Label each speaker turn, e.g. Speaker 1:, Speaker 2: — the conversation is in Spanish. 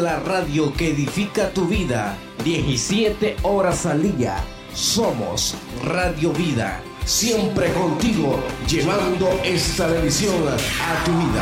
Speaker 1: la radio que edifica tu vida, 17 horas al día. Somos Radio Vida, siempre contigo, llevando esta bendición a tu vida.